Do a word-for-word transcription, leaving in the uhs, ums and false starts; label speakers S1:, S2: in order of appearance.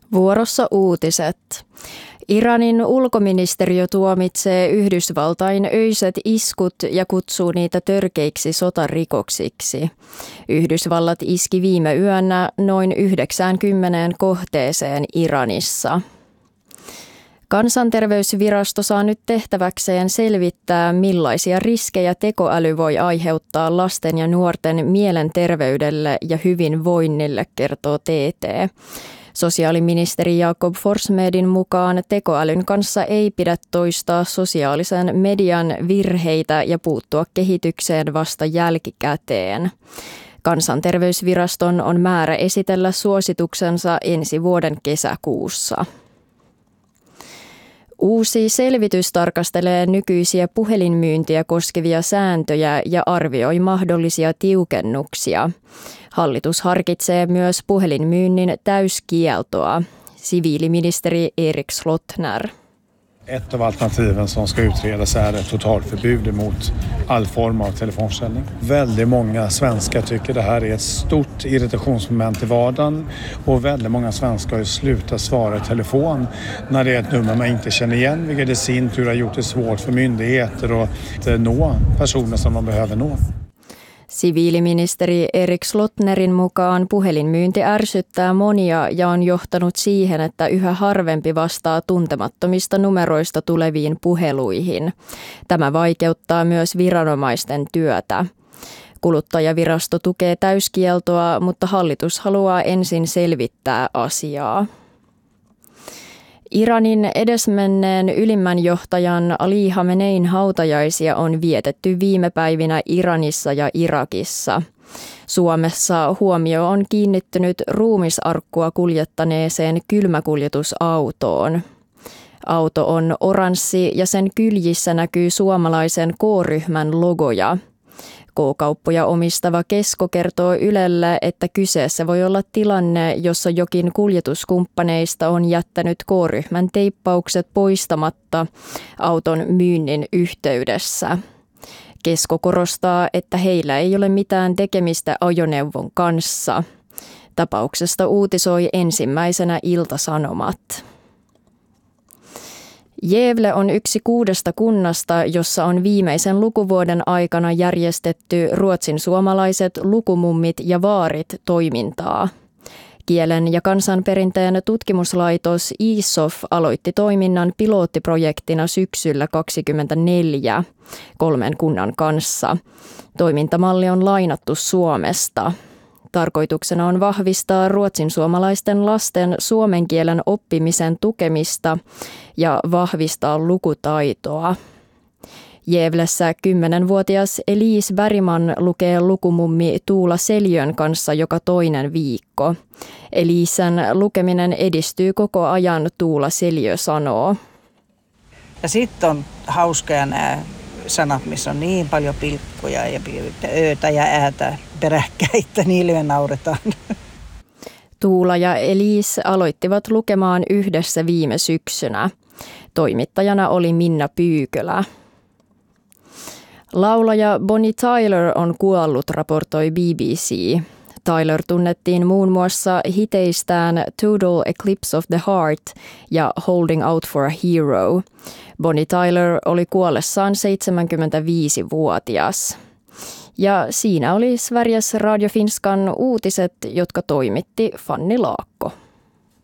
S1: Vuorossa uutiset. Iranin ulkoministeriö tuomitsee Yhdysvaltain öiset iskut ja kutsuu niitä törkeiksi sotarikoksiksi. Yhdysvallat iski viime yönä noin yhdeksäänkymmeneen kohteeseen Iranissa. Kansanterveysvirasto saa nyt tehtäväkseen selvittää, millaisia riskejä tekoäly voi aiheuttaa lasten ja nuorten mielenterveydelle ja hyvinvoinnille, kertoo T T. Sosiaaliministeri Jakob Forssmedin mukaan tekoälyn kanssa ei pidä toistaa sosiaalisen median virheitä ja puuttua kehitykseen vasta jälkikäteen. Kansanterveysviraston on määrä esitellä suosituksensa ensi vuoden kesäkuussa. Uusi selvitys tarkastelee nykyisiä puhelinmyyntiä koskevia sääntöjä ja arvioi mahdollisia tiukennuksia. Hallitus harkitsee myös puhelinmyynnin täyskieltoa. Siviiliministeri Erik Slottner.
S2: Ett av alternativen som ska utredas är ett totalförbud mot all form av telefonförsäljning. Väldigt många svenskar tycker det här är ett stort irritationsmoment i vardagen och väldigt många svenskar har ju slutat svara i telefon när det är ett nummer man inte känner igen, vilket i sin tur har gjort det svårt för myndigheter att nå personer som man behöver nå.
S1: Siviiliministeri Erik Slottnerin mukaan puhelinmyynti ärsyttää monia ja on johtanut siihen, että yhä harvempi vastaa tuntemattomista numeroista tuleviin puheluihin. Tämä vaikeuttaa myös viranomaisten työtä. Kuluttajavirasto tukee täyskieltoa, mutta hallitus haluaa ensin selvittää asiaa. Iranin edesmenneen ylimmän johtajan Ali Khamenein hautajaisia on vietetty viime päivinä Iranissa ja Irakissa. Suomessa huomio on kiinnittynyt ruumisarkkua kuljettaneeseen kylmäkuljetusautoon. Auto on oranssi ja sen kyljissä näkyy suomalaisen K-ryhmän logoja. K-kauppoja omistava Kesko kertoo Ylelle, että kyseessä voi olla tilanne, jossa jokin kuljetuskumppaneista on jättänyt K-ryhmän teippaukset poistamatta auton myynnin yhteydessä. Kesko korostaa, että heillä ei ole mitään tekemistä ajoneuvon kanssa. Tapauksesta uutisoi ensimmäisenä Ilta-Sanomat. Gävle on yksi kuudesta kunnasta, jossa on viimeisen lukuvuoden aikana järjestetty ruotsin suomalaiset lukumummit ja vaarit toimintaa. Kielen ja kansanperinteen tutkimuslaitos I S O F aloitti toiminnan piloottiprojektina syksyllä kaksikymmentäneljä kolmen kunnan kanssa. Toimintamalli on lainattu Suomesta. Tarkoituksena on vahvistaa ruotsin suomalaisten lasten suomen kielen oppimisen tukemista ja vahvistaa lukutaitoa. Gävlessä kymmenvuotias Elise Bergman lukee lukumummi Tuula Seljön kanssa joka toinen viikko. Elisen lukeminen edistyy koko ajan, Tuula Seljö sanoo.
S3: Ja sitten on hauskoja nämä sanat, missä on niin paljon pilkkoja ja öötä ja äätä peräkkäin, että niille nauretaan.
S1: Tuula ja Elise aloittivat lukemaan yhdessä viime syksynä. Toimittajana oli Minna Pyykölä. Laulaja Bonnie Tyler on kuollut, raportoi B B C. Tyler tunnettiin muun muassa hiteistään Total Eclipse of the Heart ja Holding Out for a Hero. Bonnie Tyler oli kuollessaan seitsemänkymmentäviisivuotias. Ja siinä oli Sveriges Radio Finskan uutiset, jotka toimitti Fanni Laakko.